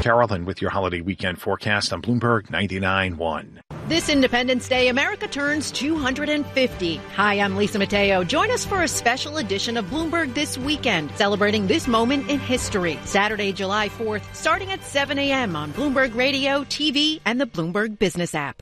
Carolyn with your holiday weekend forecast on Bloomberg 99.1. This Independence Day, America turns 250. Hi, I'm Lisa Mateo. Join us for a special edition of Bloomberg This Weekend, celebrating this moment in history. Saturday, July 4th, starting at 7 a.m. on Bloomberg Radio, TV, and the Bloomberg Business app.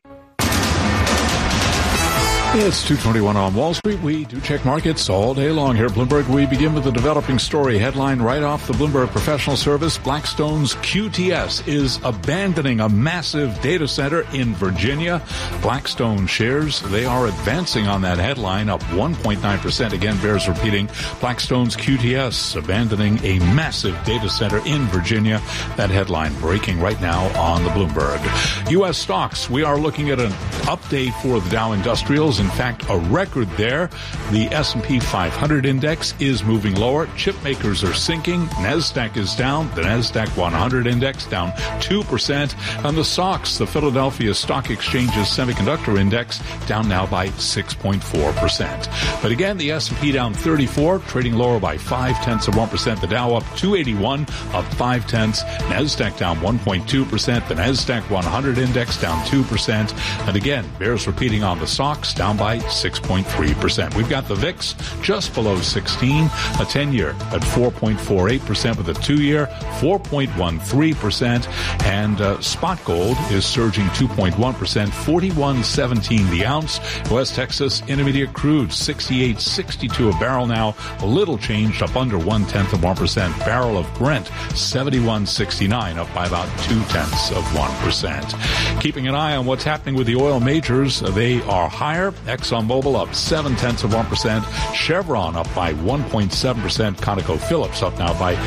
It's 2:21 on Wall Street. We do check markets all day long here at Bloomberg. We begin with a developing story headline right off the Bloomberg Professional Service. Blackstone's QTS is abandoning a massive data center in Virginia. Blackstone shares, they are advancing on that headline, up 1.9%. Again, bears repeating. Blackstone's QTS abandoning a massive data center in Virginia. That headline breaking right now on the Bloomberg. U.S. stocks, we are looking at an update for the Dow Industrials. In fact, a record there. The S&P 500 index is moving lower. Chip makers are sinking. NASDAQ is down. The NASDAQ 100 index down 2%. And the SOX, the Philadelphia Stock Exchange's semiconductor index, down now by 6.4%. But again, the S&P down 34, trading lower by 0.5%. The Dow up 281, up 0.5. NASDAQ down 1.2%. The NASDAQ 100 index down 2%. And again, bears repeating on the SOX, down by 6.3%. We've got the VIX just below 16, a 10-year at 4.48% with a 2-year 4.13%, and spot gold is surging 2.1%, 41.17 the ounce. West Texas Intermediate crude 68.62 a barrel now, a little changed, up under 0.1%. Barrel of Brent 71.69, up by about 0.2%. Keeping an eye on what's happening with the oil majors, they are higher. ExxonMobil up 0.7%. Chevron up by 1.7%. ConocoPhillips up now by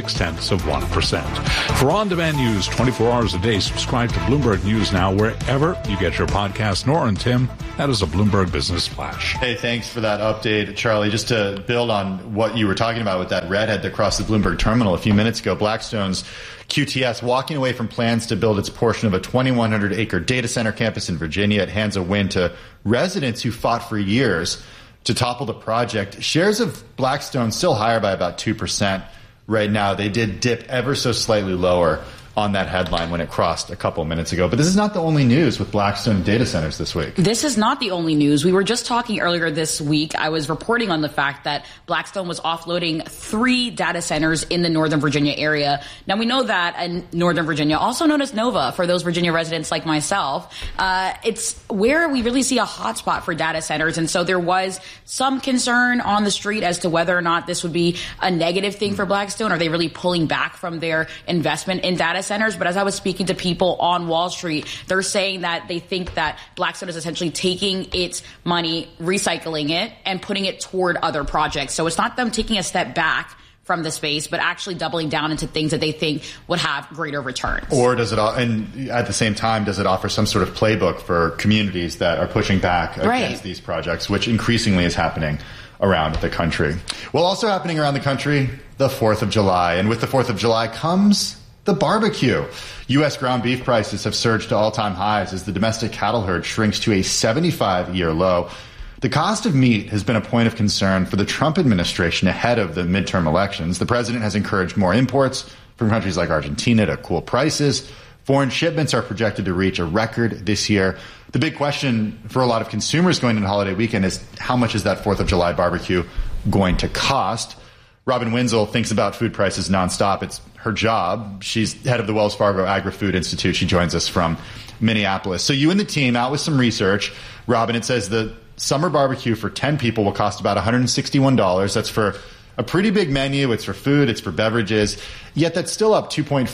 0.6%. For on-demand news 24 hours a day, subscribe to Bloomberg News Now wherever you get your podcast. Nora and Tim, that is a Bloomberg Business Flash. Hey, thanks for that update, Charlie. Just to build on what you were talking about with that redhead that crossed the Bloomberg terminal a few minutes ago, Blackstone's QTS walking away from plans to build its portion of a 2,100-acre data center campus in Virginia. It hands a win to residents who fought for years to topple the project. Shares of Blackstone still higher by about 2% right now. They did dip ever so slightly lower on that headline when it crossed a couple minutes ago. But this is not the only news with Blackstone data centers this week. This is not the only news. We were just talking earlier this week. I was reporting on the fact that Blackstone was offloading 3 data centers in the Northern Virginia area. Now, we know that in Northern Virginia, also known as Nova, for those Virginia residents like myself, it's where we really see a hotspot for data centers. And so there was some concern on the street as to whether or not this would be a negative thing for Blackstone. Are they really pulling back from their investment in data centers? But as I was speaking to people on Wall Street, they're saying that they think that Blackstone is essentially taking its money, recycling it, and putting it toward other projects. So it's not them taking a step back from the space, but actually doubling down into things that they think would have greater returns. Or does it, and at the same time, does it offer some sort of playbook for communities that are pushing back against these projects, which increasingly is happening around the country? Well, also happening around the country, the 4th of July. And with the 4th of July comes the barbecue. U.S. ground beef prices have surged to all-time highs as the domestic cattle herd shrinks to a 75-year low. The cost of meat has been a point of concern for the Trump administration ahead of the midterm elections. The president has encouraged more imports from countries like Argentina to cool prices. Foreign shipments are projected to reach a record this year. The big question for a lot of consumers going into holiday weekend is how much is that 4th of July barbecue going to cost? Robin Wenzel thinks about food prices nonstop. It's her job. She's head of the Wells Fargo Agri-Food Institute. She joins us from Minneapolis. So you and the team out with some research. Robin, it says the summer barbecue for 10 people will cost about $161. That's for a pretty big menu. It's for food. It's for beverages. Yet that's still up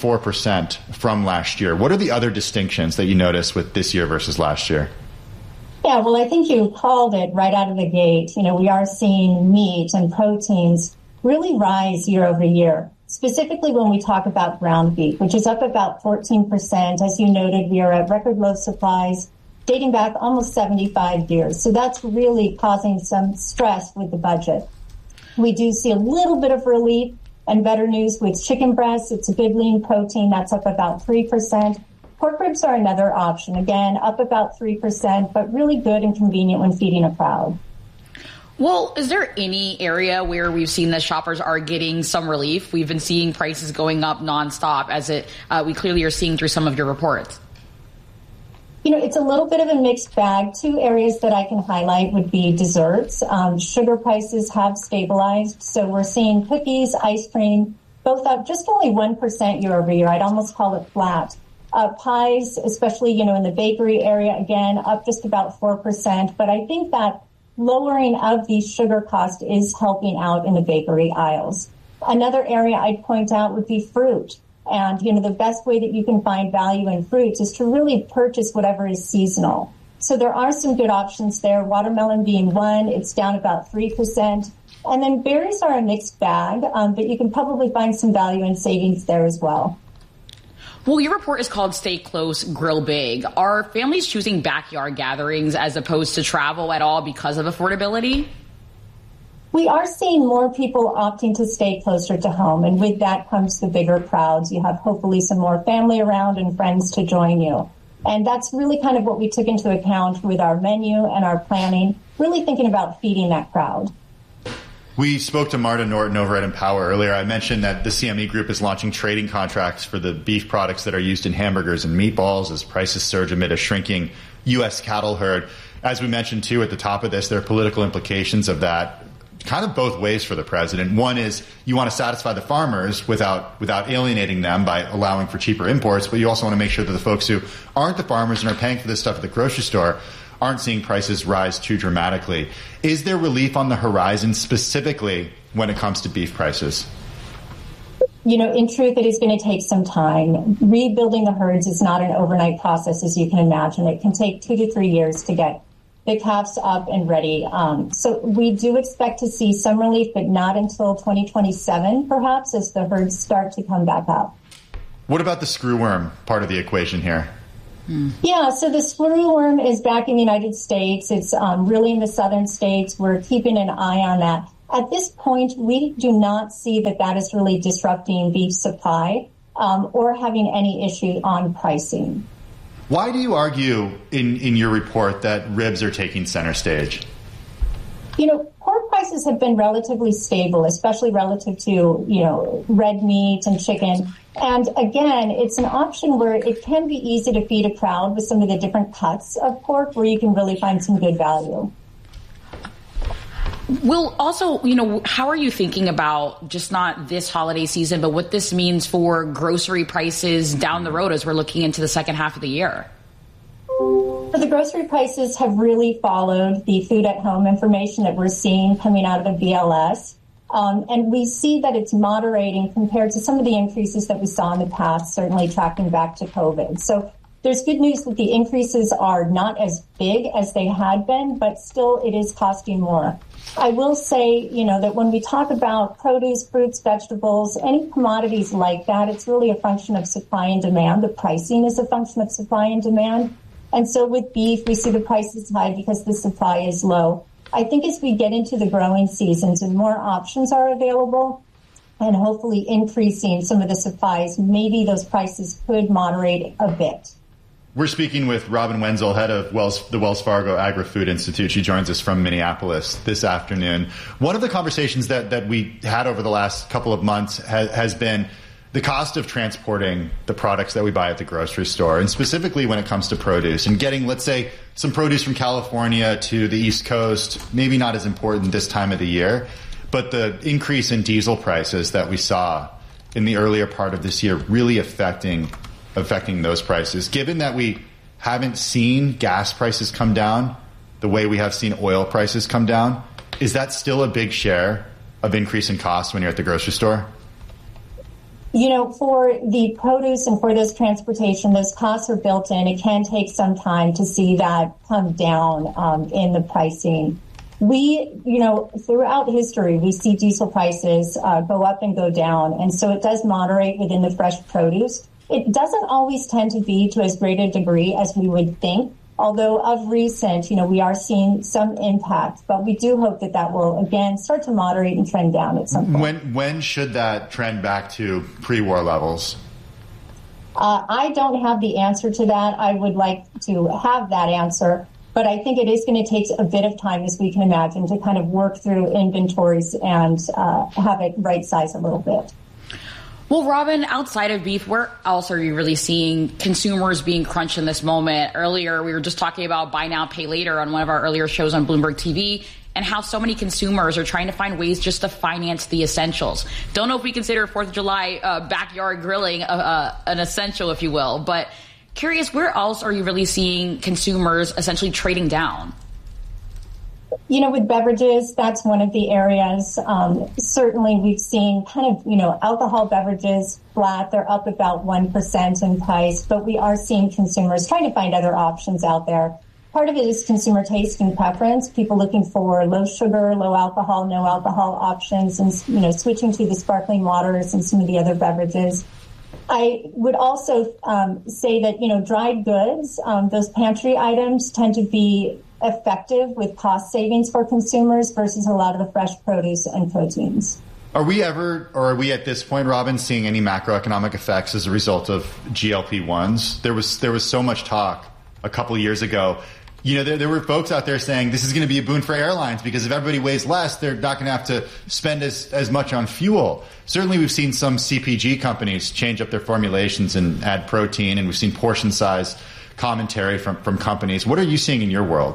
2.4% from last year. What are the other distinctions that you notice with this year versus last year? Yeah, well, I think you called it right out of the gate. You know, we are seeing meat and proteins really rise year over year, specifically when we talk about ground beef, which is up about 14%. As you noted, we are at record low supplies dating back almost 75 years. So that's really causing some stress with the budget. We do see a little bit of relief and better news with chicken breasts. It's a good lean protein. That's up about 3%. Pork ribs are another option. Again, up about 3%, but really good and convenient when feeding a crowd. Well, is there any area where we've seen that shoppers are getting some relief? We've been seeing prices going up nonstop, as we clearly are seeing through some of your reports. It's a little bit of a mixed bag. Two areas that I can highlight would be desserts. Sugar prices have stabilized, so we're seeing cookies, ice cream, both up just only 1% year over year. I'd almost call it flat. Pies, especially, in the bakery area, again, up just about 4%. But I think that lowering of the sugar cost is helping out in the bakery aisles. Another area I'd point out would be fruit. And, the best way that you can find value in fruits is to really purchase whatever is seasonal. So there are some good options there. Watermelon being one, it's down about 3%. And then berries are a mixed bag, but you can probably find some value in savings there as well. Well, your report is called Stay Close, Grill Big. Are families choosing backyard gatherings as opposed to travel at all because of affordability? We are seeing more people opting to stay closer to home, and with that comes the bigger crowds. You have hopefully some more family around and friends to join you. And that's really kind of what we took into account with our menu and our planning, really thinking about feeding that crowd. We spoke to Marta Norton over at Empower earlier. I mentioned that the CME Group is launching trading contracts for the beef products that are used in hamburgers and meatballs as prices surge amid a shrinking U.S. cattle herd. As we mentioned, too, at the top of this, there are political implications of that kind of both ways for the president. One is you want to satisfy the farmers without alienating them by allowing for cheaper imports, but you also want to make sure that the folks who aren't the farmers and are paying for this stuff at the grocery store aren't seeing prices rise too dramatically. Is there relief on the horizon specifically when it comes to beef prices? In truth, it is going to take some time. Rebuilding the herds is not an overnight process, as you can imagine. It can take 2 to 3 years to get the calves up and ready. So we do expect to see some relief, but not until 2027, perhaps, as the herds start to come back up. What about the screwworm part of the equation here? Yeah, so the screwworm is back in the United States. It's really in the southern states. We're keeping an eye on that. At this point, we do not see that is really disrupting beef supply or having any issue on pricing. Why do you argue in your report that ribs are taking center stage? Pork prices have been relatively stable, especially relative to, red meat and chicken. And again, it's an option where it can be easy to feed a crowd with some of the different cuts of pork where you can really find some good value. Well, also, how are you thinking about just not this holiday season, but what this means for grocery prices down the road as we're looking into the second half of the year? The grocery prices have really followed the food at home information that we're seeing coming out of the BLS. And we see that it's moderating compared to some of the increases that we saw in the past, certainly tracking back to COVID. So there's good news that the increases are not as big as they had been, but still it is costing more. I will say, that when we talk about produce, fruits, vegetables, any commodities like that, it's really a function of supply and demand. The pricing is a function of supply and demand. And so with beef, we see the prices high because the supply is low. I think as we get into the growing seasons and more options are available and hopefully increasing some of the supplies, maybe those prices could moderate a bit. We're speaking with Robin Wenzel, head of the Wells Fargo Agri-Food Institute. She joins us from Minneapolis this afternoon. One of the conversations that we had over the last couple of months has been the cost of transporting the products that we buy at the grocery store, and specifically when it comes to produce and getting, let's say, some produce from California to the East Coast, maybe not as important this time of the year, but the increase in diesel prices that we saw in the earlier part of this year really affecting those prices. Given that we haven't seen gas prices come down the way we have seen oil prices come down, is that still a big share of increase in cost when you're at the grocery store? For the produce and for those transportation, those costs are built in. It can take some time to see that come down in the pricing. We, throughout history, we see diesel prices go up and go down. And so it does moderate within the fresh produce. It doesn't always tend to be to as great a degree as we would think. Although of recent, we are seeing some impact, but we do hope that will, again, start to moderate and trend down at some point. When should that trend back to pre-war levels? I don't have the answer to that. I would like to have that answer. But I think it is going to take a bit of time, as we can imagine, to kind of work through inventories and have it right size a little bit. Well, Robin, outside of beef, where else are you really seeing consumers being crunched in this moment? Earlier, we were just talking about buy now, pay later on one of our earlier shows on Bloomberg TV, and how so many consumers are trying to find ways just to finance the essentials. Don't know if we consider 4th of July backyard grilling an essential, if you will, but curious, where else are you really seeing consumers essentially trading down? You know, with beverages, that's one of the areas. Certainly, we've seen kind of, alcohol beverages flat. They're up about 1% in price, but we are seeing consumers trying to find other options out there. Part of it is consumer taste and preference, people looking for low sugar, low alcohol, no alcohol options, and, switching to the sparkling waters and some of the other beverages. I would also say that, dried goods, those pantry items tend to be effective with cost savings for consumers versus a lot of the fresh produce and proteins. Are we at this point, Robin, seeing any macroeconomic effects as a result of GLP-1s? There was so much talk a couple of years ago. There were folks out there saying this is going to be a boon for airlines because if everybody weighs less, they're not going to have to spend as much on fuel. Certainly, we've seen some CPG companies change up their formulations and add protein, and we've seen portion size commentary from companies. What are you seeing in your world?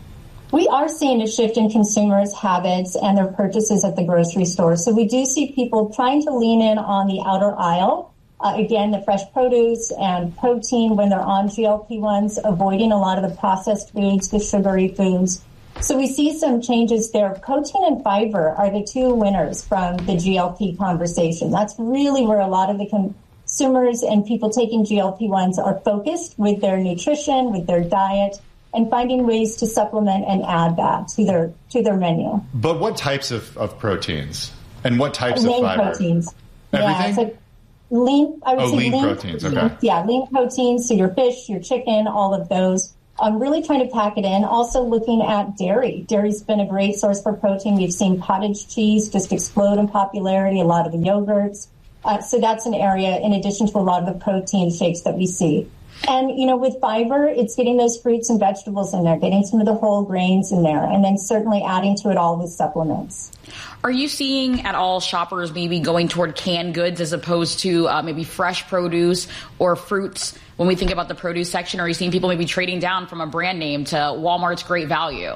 We are seeing a shift in consumers' habits and their purchases at the grocery store. So we do see people trying to lean in on the outer aisle. Again, the fresh produce and protein when they're on GLP-1s, avoiding a lot of the processed foods, the sugary foods. So we see some changes there. Protein and fiber are the two winners from the GLP conversation. That's really where a lot of the consumers and people taking GLP-1s are focused with their nutrition, with their diet, and finding ways to supplement and add that to their menu. But what types of proteins and what types lean of fiber? Proteins. Everything? Yeah, so lean. I would say lean proteins. Okay. Yeah, lean proteins. So your fish, your chicken, all of those. I'm really trying to pack it in. Also looking at dairy. Dairy's been a great source for protein. We've seen cottage cheese just explode in popularity. A lot of the yogurts. So that's an area in addition to a lot of the protein shakes that we see. And, with fiber, it's getting those fruits and vegetables in there, getting some of the whole grains in there, and then certainly adding to it all with supplements. Are you seeing at all shoppers maybe going toward canned goods as opposed to maybe fresh produce or fruits? When we think about the produce section, are you seeing people maybe trading down from a brand name to Walmart's Great Value?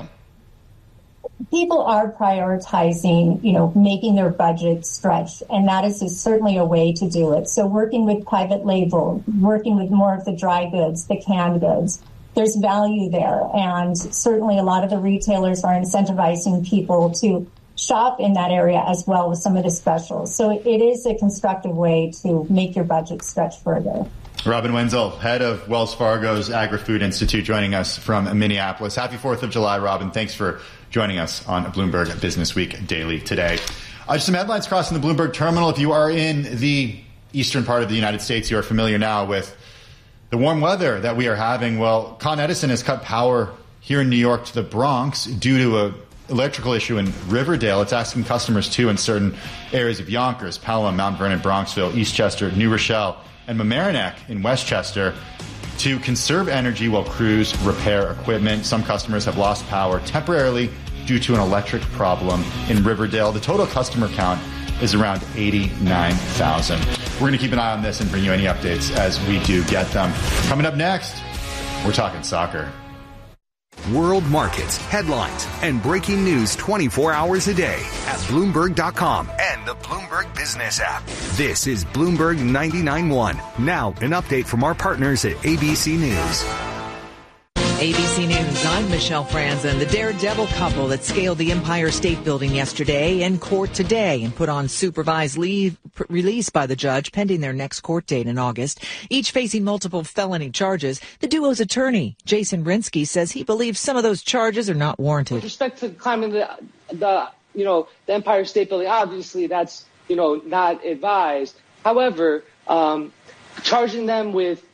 People are prioritizing, making their budget stretch, and that is certainly a way to do it. So working with private label, working with more of the dry goods, the canned goods, there's value there. And certainly a lot of the retailers are incentivizing people to shop in that area as well with some of the specials. So it is a constructive way to make your budget stretch further. Robin Wenzel, head of Wells Fargo's Agri-Food Institute, joining us from Minneapolis. Happy 4th of July, Robin. Thanks for joining us on Bloomberg Business Week Daily today. Just some headlines crossing the Bloomberg terminal. If you are in the eastern part of the United States, you are familiar now with the warm weather that we are having. Well, Con Edison has cut power here in New York to the Bronx due to an electrical issue in Riverdale. It's asking customers, too, in certain areas of Yonkers, Pelham, Mount Vernon, Bronxville, Eastchester, New Rochelle, and Mamaroneck in Westchester to conserve energy while crews repair equipment. Some customers have lost power temporarily due to an electric problem in Riverdale. The total customer count is around 89,000. We're going to keep an eye on this and bring you any updates as we do get them. Coming up next, we're talking soccer. World markets, headlines, and breaking news 24 hours a day at Bloomberg.com and the Bloomberg Business app. This is Bloomberg 99.1. Now, an update from our partners at ABC News. ABC News, I'm Michelle Franzen. The daredevil couple that scaled the Empire State Building yesterday in court today and put on supervised release by the judge pending their next court date in August, each facing multiple felony charges. The duo's attorney, Jason Rinsky, says he believes some of those charges are not warranted. With respect to climbing the Empire State Building, obviously that's, not advised. However, charging them with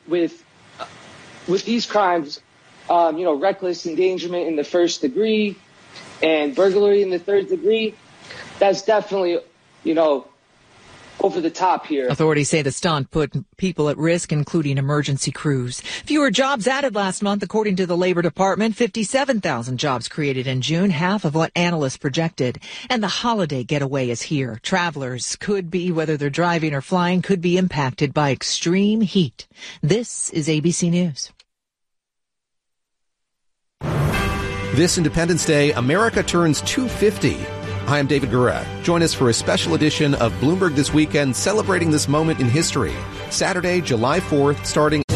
these crimes, reckless endangerment in the first degree and burglary in the third degree, that's definitely, over the top here. Authorities say the stunt put people at risk, including emergency crews. Fewer jobs added last month, according to the Labor Department. 57,000 jobs created in June, half of what analysts projected. And the holiday getaway is here. Travelers could be, whether they're driving or flying, could be impacted by extreme heat. This is ABC News. This Independence Day, America turns 250. Hi, I'm David Gura. Join us for a special edition of Bloomberg This Weekend, celebrating this moment in history. Saturday, July 4th, starting